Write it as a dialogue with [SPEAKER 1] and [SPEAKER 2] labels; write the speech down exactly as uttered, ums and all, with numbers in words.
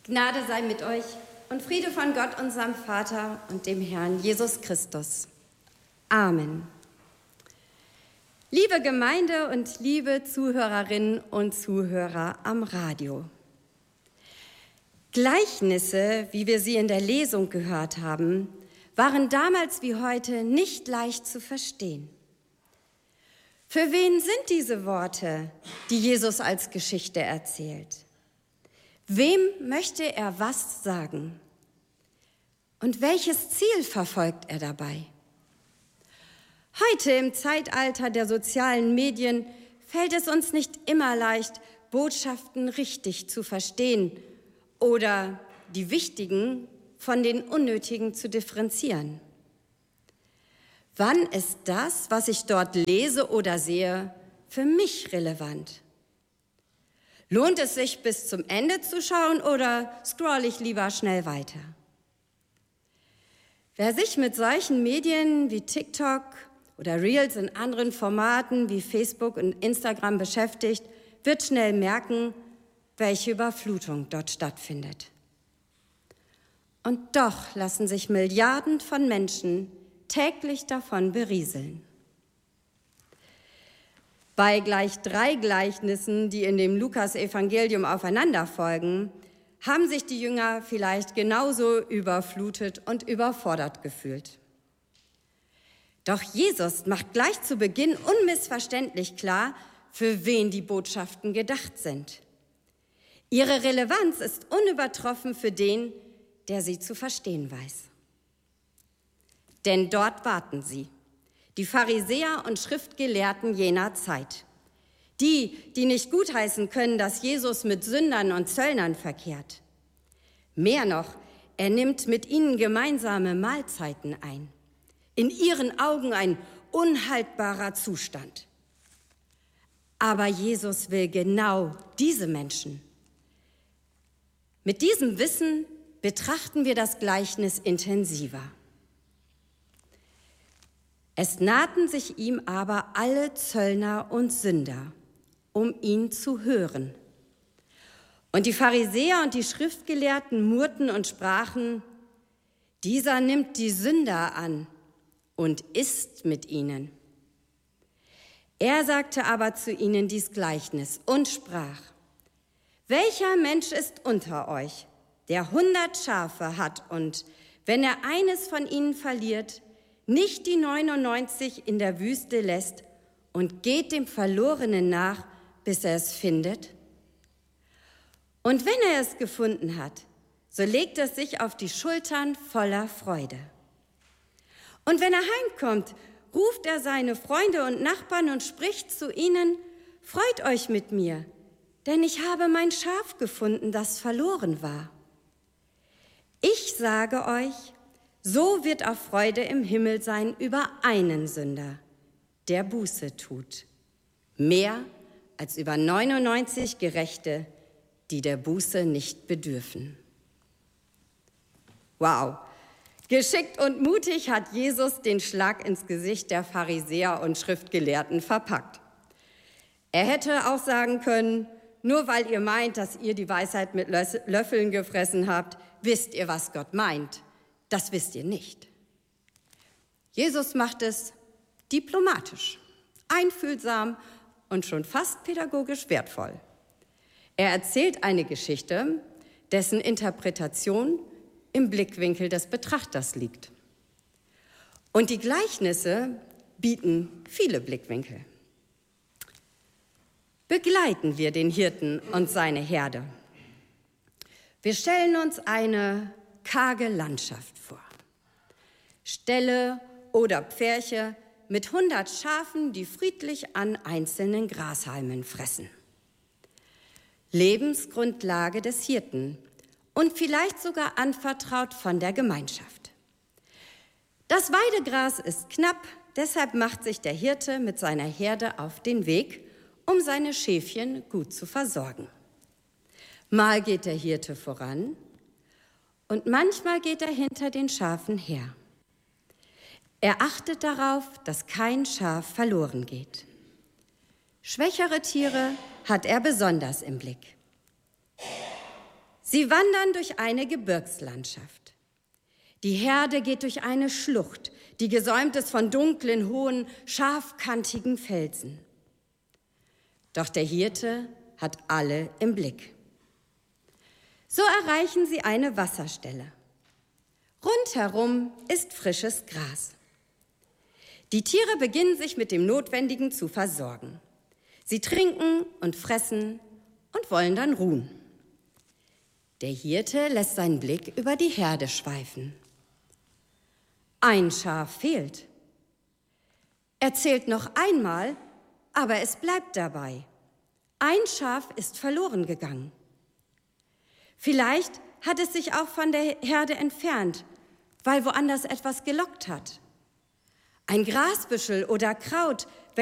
[SPEAKER 1] Gnade sei mit euch und Friede von Gott, unserem Vater und dem Herrn Jesus Christus. Amen. Liebe Gemeinde und liebe Zuhörerinnen und Zuhörer am Radio. Gleichnisse, wie wir sie in der Lesung gehört haben, waren damals wie heute nicht leicht zu verstehen. Für wen sind diese Worte, die Jesus als Geschichte erzählt? Wem möchte er was sagen? Und welches Ziel verfolgt er dabei? Heute im Zeitalter der sozialen Medien fällt es uns nicht immer leicht, Botschaften richtig zu verstehen oder die wichtigen von den unnötigen zu differenzieren. Wann ist das, was ich dort lese oder sehe, für mich relevant? Lohnt es sich, bis zum Ende zu schauen oder scroll ich lieber schnell weiter? Wer sich mit solchen Medien wie TikTok oder Reels in anderen Formaten wie Facebook und Instagram beschäftigt, wird schnell merken, welche Überflutung dort stattfindet. Und doch lassen sich Milliarden von Menschen täglich davon berieseln. Bei gleich drei Gleichnissen, die in dem Lukas-Evangelium aufeinander folgen, haben sich die Jünger vielleicht genauso überflutet und überfordert gefühlt. Doch Jesus macht gleich zu Beginn unmissverständlich klar, für wen die Botschaften gedacht sind. Ihre Relevanz ist unübertroffen für den, der sie zu verstehen weiß. Denn dort warten sie, die Pharisäer und Schriftgelehrten jener Zeit. Die, die nicht gutheißen können, dass Jesus mit Sündern und Zöllnern verkehrt. Mehr noch, er nimmt mit ihnen gemeinsame Mahlzeiten ein. In ihren Augen ein unhaltbarer Zustand. Aber Jesus will genau diese Menschen. Mit diesem Wissen betrachten wir das Gleichnis intensiver. Es nahten sich ihm aber alle Zöllner und Sünder, um ihn zu hören. Und die Pharisäer und die Schriftgelehrten murrten und sprachen, dieser nimmt die Sünder an und isst mit ihnen. Er sagte aber zu ihnen dies Gleichnis und sprach, welcher Mensch ist unter euch, der hundert Schafe hat und, wenn er eines von ihnen verliert, nicht die neunundneunzig in der Wüste lässt und geht dem Verlorenen nach, bis er es findet? Und wenn er es gefunden hat, so legt es sich auf die Schultern voller Freude. Und wenn er heimkommt, ruft er seine Freunde und Nachbarn und spricht zu ihnen, freut euch mit mir, denn ich habe mein Schaf gefunden, das verloren war. Ich sage euch, so wird auch Freude im Himmel sein über einen Sünder, der Buße tut. Mehr als über neunundneunzig Gerechte, die der Buße nicht bedürfen. Wow, geschickt und mutig hat Jesus den Schlag ins Gesicht der Pharisäer und Schriftgelehrten verpackt. Er hätte auch sagen können, nur weil ihr meint, dass ihr die Weisheit mit Löffeln gefressen habt, wisst ihr, was Gott meint. Das wisst ihr nicht. Jesus macht es diplomatisch, einfühlsam und schon fast pädagogisch wertvoll. Er erzählt eine Geschichte, dessen Interpretation im Blickwinkel des Betrachters liegt. Und die Gleichnisse bieten viele Blickwinkel. Begleiten wir den Hirten und seine Herde. Wir stellen uns eine karge Landschaft vor. Ställe oder Pferche mit hundert Schafen, die friedlich an einzelnen Grashalmen fressen. Lebensgrundlage des Hirten und vielleicht sogar anvertraut von der Gemeinschaft. Das Weidegras ist knapp, deshalb macht sich der Hirte mit seiner Herde auf den Weg, um seine Schäfchen gut zu versorgen. Mal geht der Hirte voran und manchmal geht er hinter den Schafen her. Er achtet darauf, dass kein Schaf verloren geht. Schwächere Tiere hat er besonders im Blick. Sie wandern durch eine Gebirgslandschaft. Die Herde geht durch eine Schlucht, die gesäumt ist von dunklen, hohen, scharfkantigen Felsen. Doch der Hirte hat alle im Blick. So erreichen sie eine Wasserstelle. Rundherum ist frisches Gras. Die Tiere beginnen sich mit dem Notwendigen zu versorgen. Sie trinken und fressen und wollen dann ruhen. Der Hirte lässt seinen Blick über die Herde schweifen. Ein Schaf fehlt. Er zählt noch einmal, aber es bleibt dabei. Ein Schaf ist verloren gegangen. Vielleicht hat es sich auch von der Herde entfernt, weil woanders etwas gelockt hat. Ein Grasbüschel oder Kraut